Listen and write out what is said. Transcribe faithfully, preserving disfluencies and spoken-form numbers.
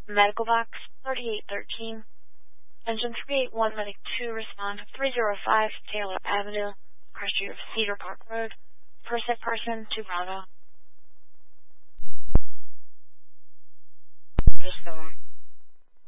Medical Box thirty-eight thirteen. Engine three eight one, Medic two, respond three oh five Taylor Avenue, across street of Cedar Park Road. First hit person to Bravo. Just go on.